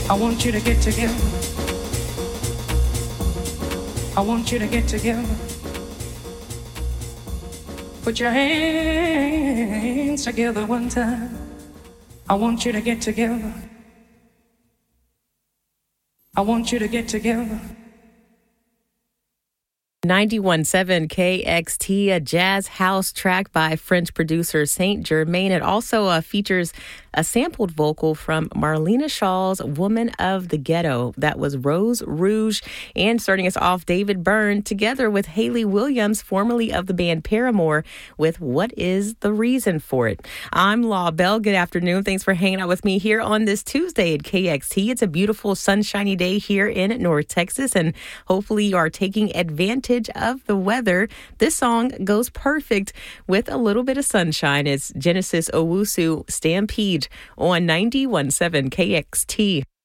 I want you to get together. I want you to get together. Put your hands together one time. I want you to get together. I want you to get together. 91.7 KXT, a jazz house track by French producer Saint Germain. It also features a sampled vocal from Marlena Shaw's Woman of the Ghetto. That was Rose Rouge. And starting us off, David Byrne, together with Hayley Williams, formerly of the band Paramore, with What Is the Reason for It? I'm Law Bell. Good afternoon. Thanks for hanging out with me here on this Tuesday at KXT. It's a beautiful, sunshiny day here in North Texas, and hopefully you are taking advantage of the weather. This song goes perfect with a little bit of sunshine. It's Genesis Owusu, Stampede on 91.7 KXT.